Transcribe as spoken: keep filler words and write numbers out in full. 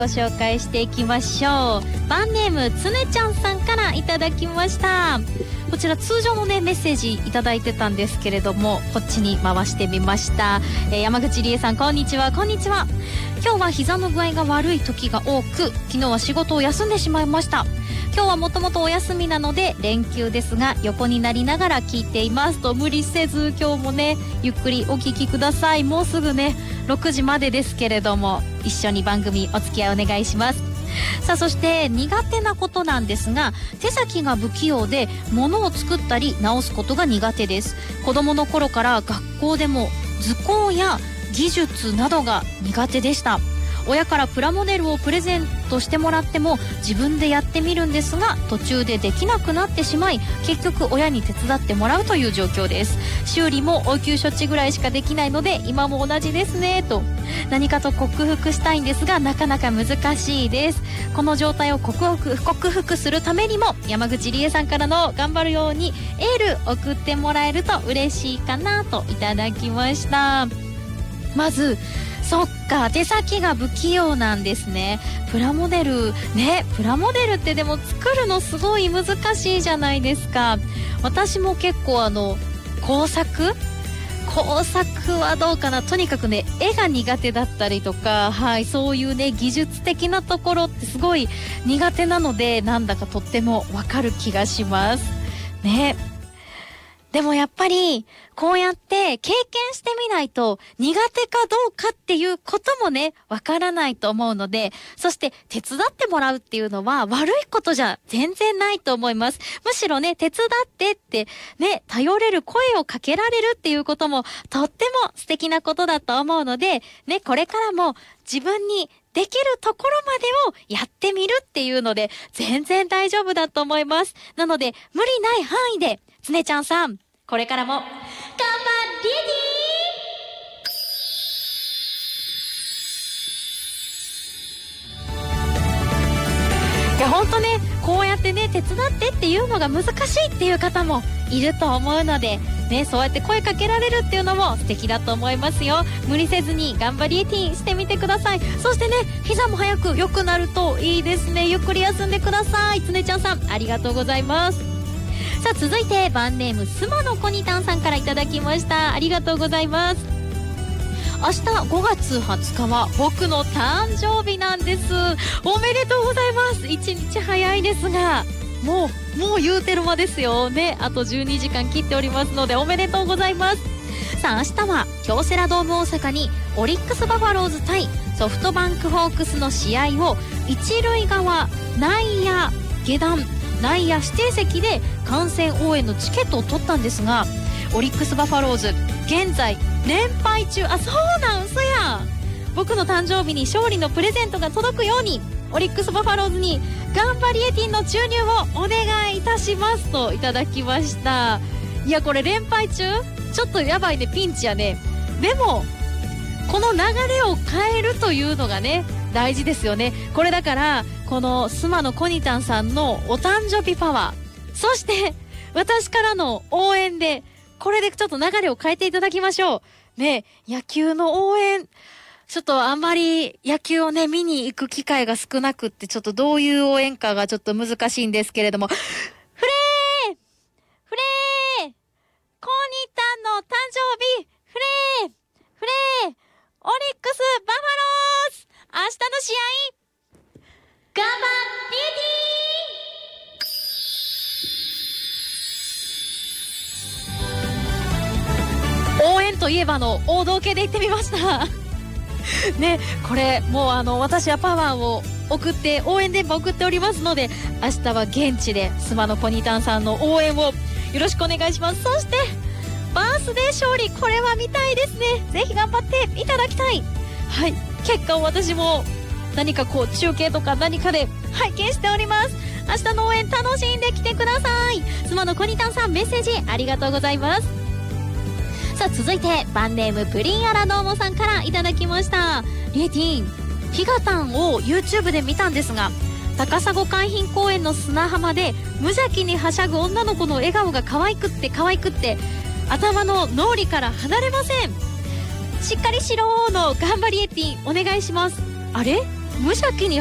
ご紹介していきましょう。バンネームつねちゃんさんからいただきました。こちら通常のねメッセージいただいてたんですけれども、こっちに回してみました。えー、山口理恵さん、こんにちは。こんにちは。今日は膝の具合が悪い時が多く、昨日は仕事を休んでしまいました。今日はもともとお休みなので連休ですが、横になりながら聞いていますと。無理せず今日もねゆっくりお聞きください。もうすぐねろくじまでですけれども、一緒に番組お付き合いお願いします。さあ、そして苦手なことなんですが、手先が不器用で物を作ったり直すことが苦手です。子供の頃から学校でも図工や技術などが苦手でした。親からプラモデルをプレゼントしてもらっても自分でやってみるんですが、途中でできなくなってしまい、結局親に手伝ってもらうという状況です。修理も応急処置ぐらいしかできないので今も同じですねと。何かと克服したいんですがなかなか難しいです。この状態を克服、克服するためにも山口理恵さんからの頑張るようにエール送ってもらえると嬉しいかなといただきました。まずそっか、手先が不器用なんですね。プラモデルね、プラモデルってでも作るのすごい難しいじゃないですか。私も結構あの工作工作はどうかな。とにかくね絵が苦手だったりとか、はい、そういうね技術的なところってすごい苦手なので、なんだかとってもわかる気がしますね。でもやっぱりこうやって経験してみないと苦手かどうかっていうこともねわからないと思うので、そして手伝ってもらうっていうのは悪いことじゃ全然ないと思います。むしろね手伝ってってね頼れる声をかけられるっていうこともとっても素敵なことだと思うのでね、これからも自分にできるところまでをやってみるっていうので全然大丈夫だと思います。なので無理ない範囲でつねちゃんさん、これからも頑張りー。いや本当ね、こうやってね手伝ってっていうのが難しいっていう方もいると思うのでね、そうやって声かけられるっていうのも素敵だと思いますよ。無理せずに頑張りエティンしてみてください。そしてね膝も早く良くなるといいですね。ゆっくり休んでください。つねちゃんさんありがとうございます。さあ続いてバンネームスマのコニタンさんからいただきました。ありがとうございます。明日ごがつはつかは僕の誕生日なんです。おめでとうございます。一日早いですがもうもう言うてる間ですよね。あとじゅうにじかん切っておりますのでおめでとうございます。さあ明日は京セラドーム大阪にオリックスバファローズ対ソフトバンクホークスの試合を一塁側内野下段内野指定席で観戦応援のチケットを取ったんですが、オリックスバファローズ現在連敗中。あ、そうなん、嘘や。僕の誕生日に勝利のプレゼントが届くようにオリックスバファローズに頑張りエティンの注入をお願いいたしますといただきました。いやこれ連敗中ちょっとやばいね、ピンチやね。でもこの流れを変えるというのがね大事ですよね。これだからこのスマのコニタンさんのお誕生日パワー、そして私からの応援でこれでちょっと流れを変えていただきましょうね。野球の応援ちょっとあんまり野球をね見に行く機会が少なくって、ちょっとどういう応援かがちょっと難しいんですけれども、フレーフレーコニタンの誕生日フレーフレーオリックスバファローズ明日の試合頑張りー。応援といえばの王道系で行ってみましたね、これもうあの私はパワーを送って応援電波送っておりますので、明日は現地でスマのコニタンさんの応援をよろしくお願いします。そしてバースデー勝利、これは見たいですね。ぜひ頑張っていただきたい。はい、結果を私も何かこう中継とか何かで拝見しております。明日の応援楽しんできてください。スマのコニタンさんメッセージありがとうございます。さあ続いてバンネームプリンアラノーモさんからいただきました。リエティン、ヒガタンを YouTube で見たんですが、高砂海浜公園の砂浜で無邪気にはしゃぐ女の子の笑顔が可愛くって可愛くって頭の脳裏から離れません。しっかりしろーの頑張りエティンお願いします。あれ無邪気に